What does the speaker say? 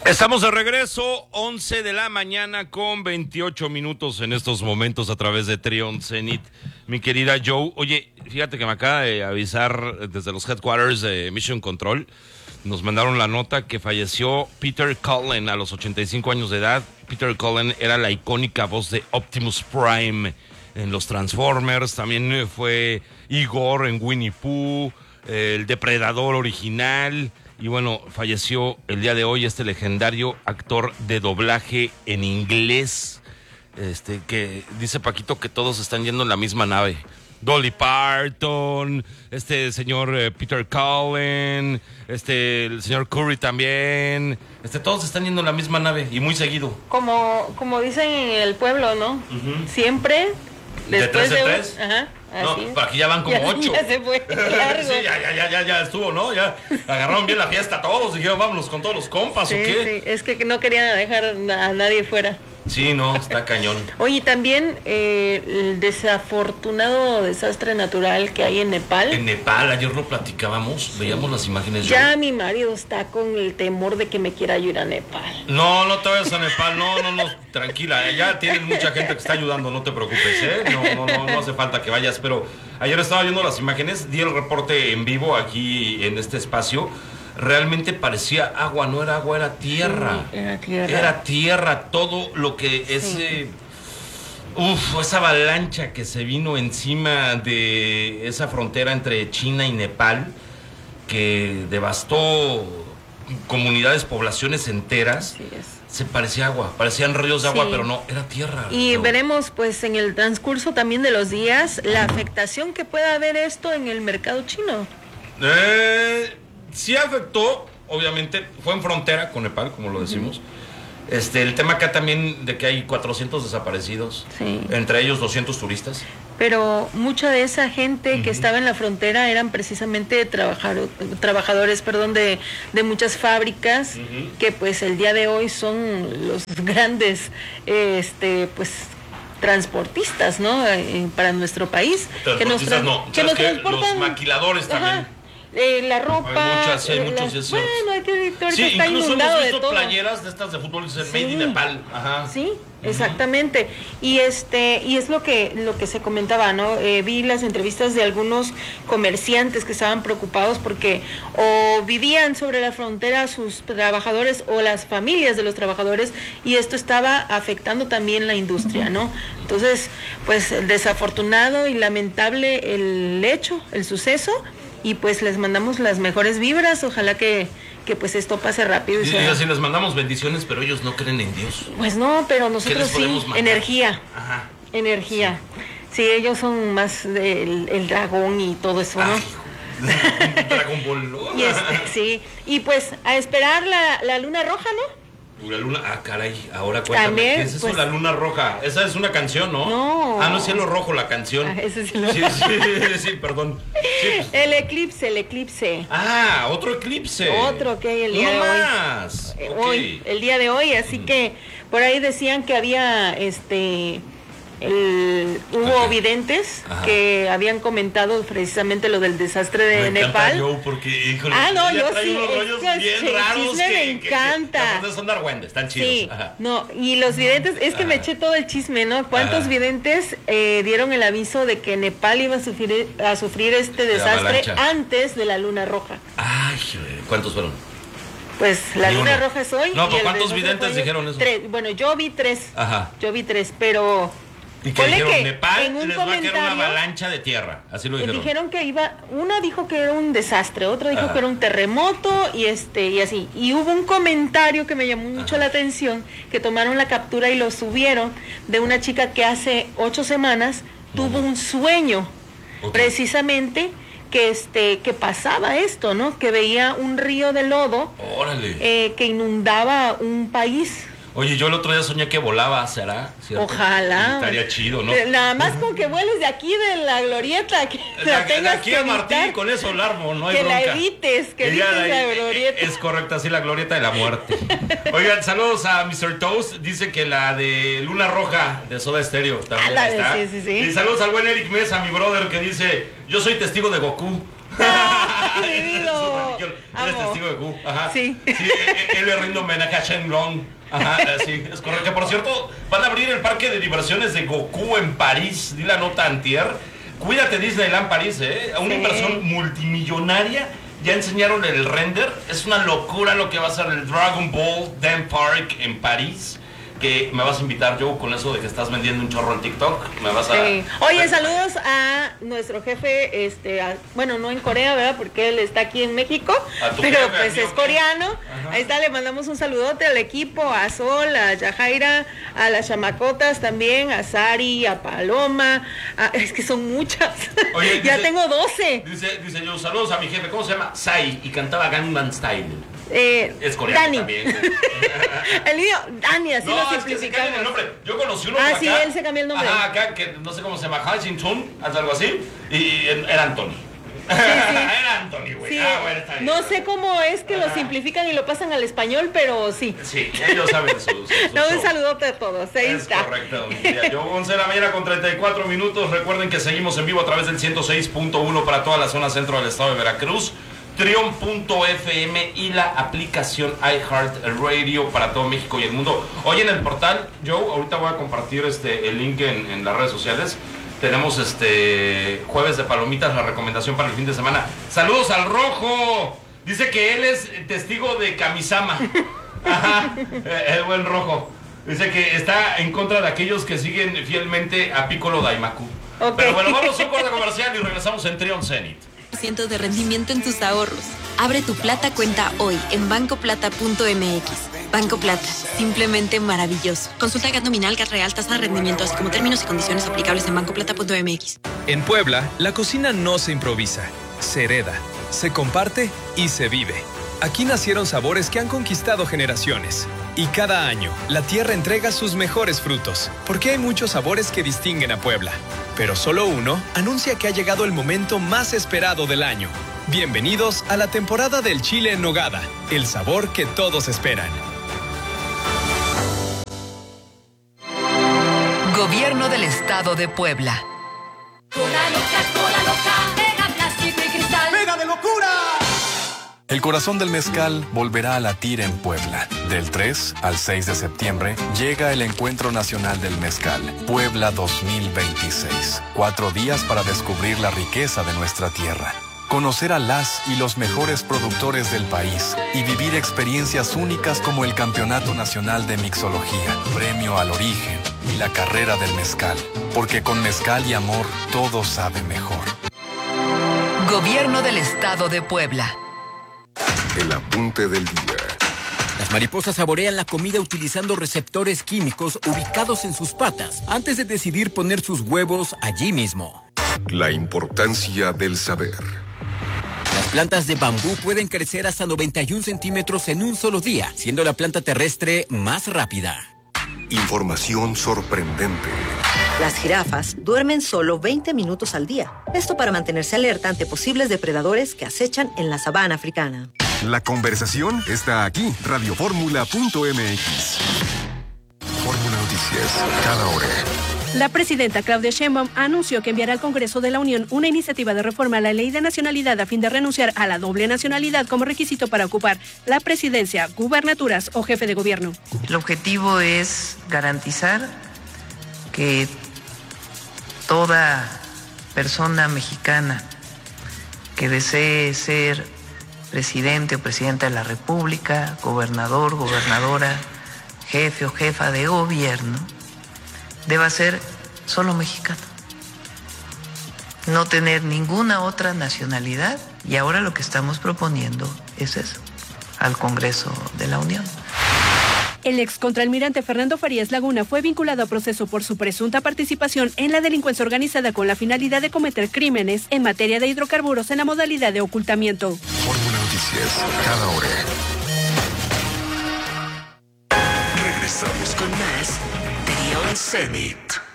Estamos de regreso, 11 de la mañana con 28 minutos en estos momentos a través de Trion Zenit. Mi querida Joe, oye, fíjate que me acaba de avisar desde los headquarters de Mission Control. Nos mandaron la nota que falleció Peter Cullen a los 85 años de edad. Peter Cullen era la icónica voz de Optimus Prime en los Transformers. También fue Igor en Winnie Pooh, el Depredador original. Y bueno, falleció el día de hoy este legendario actor de doblaje en inglés, que dice Paquito que todos están yendo en la misma nave. Dolly Parton, este señor Peter Cullen, el señor Curry también, todos están yendo en la misma nave y muy seguido. Como dicen en el pueblo, ¿no? Siempre después ¿De tres? Ajá. No, para aquí ya van como 8. Ya se fue largo. Sí, ya estuvo, ¿no? Ya agarraron bien la fiesta todos. Dijeron, vámonos con todos los compas, sí, ¿o qué? Sí, es que no querían dejar a nadie fuera. Sí, no, está cañón. Oye, también el desafortunado desastre natural que hay en Nepal. En Nepal, ayer lo platicábamos, veíamos las imágenes. Ya mi marido está con el temor de que me quiera ir a Nepal. No te vayas a Nepal, no, tranquila, ya tienen mucha gente que está ayudando, no te preocupes, no hace falta que vayas, pero ayer estaba viendo las imágenes, di el reporte en vivo aquí en este espacio. Realmente parecía agua, no era agua, era tierra. Sí, era tierra. Era tierra, todo lo que esa avalancha que se vino encima de esa frontera entre China y Nepal, que devastó comunidades, poblaciones enteras. Así es. Se parecía agua, parecían ríos de agua, pero no, era tierra. Y veremos pues en el transcurso también de los días la afectación que pueda haber esto en el mercado chino. Sí afectó, obviamente, fue en frontera con Nepal, como lo decimos. El tema acá también de que hay 400 desaparecidos, entre ellos 200 turistas. Pero mucha de esa gente que estaba en la frontera eran precisamente trabajadores de muchas fábricas, que pues el día de hoy son los grandes transportistas, ¿no? Para nuestro país. Transportistas que nos transportan. Los maquiladores también. La ropa. Hay muchos. Bueno, ahorita sí, está incluso inundado hemos visto de todo. playeras de estas de fútbol que dicen Made in Nepal. Ajá. Sí, exactamente. Y es lo que se comentaba, ¿no? Vi las entrevistas de algunos comerciantes que estaban preocupados porque o vivían sobre la frontera sus trabajadores o las familias de los trabajadores, y esto estaba afectando también la industria, ¿no? Entonces, pues desafortunado y lamentable el suceso. Y pues les mandamos las mejores vibras, ojalá que pues esto pase rápido. Y así les mandamos bendiciones, pero ellos no creen en Dios. Pues no, pero nosotros sí, energía. Ajá. Energía. Sí, ellos son más el dragón y todo eso, ¿no? Dragon Ball. Sí, y pues a esperar la luna roja, ¿no? La luna, caray, ahora cuéntame, también, ¿qué es eso, pues, la luna roja? Esa es una canción, ¿no? No. No es Cielo Rojo la canción. Ese es el sí, perdón. Sí, pues. El eclipse. Otro eclipse. Otro que hay el día de hoy. Más. Hoy, el día de hoy, así que por ahí decían que había hubo videntes que habían comentado precisamente lo del desastre de Nepal. Yo porque, híjole, yo trae sí, unos rollos bien raros me encanta. Que son dargüendes, están chidos. Sí, Ajá. no, y los videntes, es que me eché todo el chisme, ¿no? ¿Cuántos videntes dieron el aviso de que Nepal iba a sufrir este desastre antes de la luna roja? Ay, ¿cuántos fueron? Pues la luna roja es hoy. No, pero ¿cuántos videntes dijeron eso? 3. Bueno, yo vi 3. Ajá. Yo vi 3, pero y que dijeron, que Nepal les va a caer una avalancha de tierra, así lo dijeron. Dijeron que una dijo que era un desastre, otra dijo que era un terremoto y así. Y hubo un comentario que me llamó mucho la atención, que tomaron la captura y lo subieron, de una chica que hace 8 semanas tuvo un sueño, precisamente que pasaba esto, ¿no? Que veía un río de lodo, que inundaba un país. Oye, yo el otro día soñé que volaba, ¿será? ¿Cierto? Ojalá. Estaría chido, ¿no? Nada más con que vueles de aquí de la glorieta, que la tengas de aquí que a Martín, evitar, con eso largo, no hay que bronca. la evites, que evites la glorieta. Es correcto, así la glorieta de la muerte. Oigan, saludos a Mr. Toast, dice que la de Luna Roja de Soda Stereo también está. Sí. Y saludos al buen Eric Mesa, mi brother, que dice, yo soy testigo de Goku. Mi vida. Eres testigo de Q. Ajá. Sí. Él le rinde homenaje a Shenlong. Ajá, sí, es correcto. Que por cierto, van a abrir el parque de diversiones de Goku en París. Di la nota antier. Cuídate Disneyland París, a una inversión multimillonaria. Ya enseñaron el render. Es una locura lo que va a ser el Dragon Ball Theme Park en París. Que me vas a invitar, yo, con eso de que estás vendiendo un chorro en TikTok. Me vas a... Sí. Oye, saludos a nuestro jefe, bueno, no en Corea, ¿verdad? Porque él está aquí en México, pero jefe, pues es coreano. Ajá. Ahí está, le mandamos un saludote al equipo, a Sol, a Yajaira, a las chamacotas también, a Sari, a Paloma. Es que son muchas. Oye, ya tengo 12. Dice yo, saludos a mi jefe, ¿cómo se llama? Sai, y cantaba Gangnam Style. Es coreano Dani. También. El niño Dani, así lo simplificamos. Es que se cambia el nombre. Yo conocí uno sí, él se cambió el nombre. Acá, que no sé cómo se llama, Han Shin-chun, algo así, y era Anthony. Sí. Era Anthony, güey. Sí. Bueno, está bien. No sé cómo es que lo simplifican y lo pasan al español, pero sí. Sí, ellos saben su un saludote a todos, ahí está. Correcto. Yo 11 de la mañana con 34 minutos. Recuerden que seguimos en vivo a través del 106.1 para toda la zona centro del estado de Veracruz. Trion.fm y la aplicación iHeartRadio para todo México y el mundo. Hoy en el portal, Joe, ahorita voy a compartir el link en las redes sociales. Tenemos jueves de palomitas, la recomendación para el fin de semana. ¡Saludos al Rojo! Dice que él es testigo de Kamisama. Ajá, el buen Rojo. Dice que está en contra de aquellos que siguen fielmente a Piccolo Daimaku. Okay. Pero bueno, vamos a un corte comercial y regresamos en Trion Zenith. % de rendimiento en tus ahorros. Abre tu Plata cuenta hoy en bancoplata.mx. Banco Plata, simplemente maravilloso. Consulta GAT nominal, GAT real, tasa de rendimiento, así como términos y condiciones aplicables en bancoplata.mx. En Puebla, la cocina no se improvisa, se hereda, se comparte y se vive. Aquí nacieron sabores que han conquistado generaciones. Y cada año, la tierra entrega sus mejores frutos, porque hay muchos sabores que distinguen a Puebla. Pero solo uno anuncia que ha llegado el momento más esperado del año. Bienvenidos a la temporada del chile en nogada, el sabor que todos esperan. Gobierno del Estado de Puebla. Cola loca, pega plástico y cristal. ¡Pega de locura! El corazón del mezcal volverá a latir en Puebla. Del 3 al 6 de septiembre llega el Encuentro Nacional del Mezcal, Puebla 2026. 4 días para descubrir la riqueza de nuestra tierra, conocer a las y los mejores productores del país y vivir experiencias únicas como el Campeonato Nacional de Mixología, Premio al Origen y la Carrera del Mezcal. Porque con mezcal y amor todo sabe mejor. Gobierno del Estado de Puebla. El apunte del día. Las mariposas saborean la comida utilizando receptores químicos ubicados en sus patas antes de decidir poner sus huevos allí mismo. La importancia del saber. Las plantas de bambú pueden crecer hasta 91 centímetros en un solo día, siendo la planta terrestre más rápida. Información sorprendente. Las jirafas duermen solo 20 minutos al día. Esto para mantenerse alerta ante posibles depredadores que acechan en la sabana africana. La conversación está aquí, radioformula.mx. Fórmula Noticias, cada hora. La presidenta Claudia Sheinbaum anunció que enviará al Congreso de la Unión una iniciativa de reforma a la Ley de Nacionalidad a fin de renunciar a la doble nacionalidad como requisito para ocupar la presidencia, gubernaturas o jefe de gobierno. El objetivo es garantizar que toda persona mexicana que desee ser presidente o presidenta de la República, gobernador, gobernadora, jefe o jefa de gobierno, deba ser solo mexicano. No tener ninguna otra nacionalidad. Y ahora lo que estamos proponiendo es eso, al Congreso de la Unión. El ex contraalmirante Fernando Farías Laguna fue vinculado a proceso por su presunta participación en la delincuencia organizada con la finalidad de cometer crímenes en materia de hidrocarburos en la modalidad de ocultamiento. Fórmula Noticias, cada hora. Regresamos con más Trion Zenith.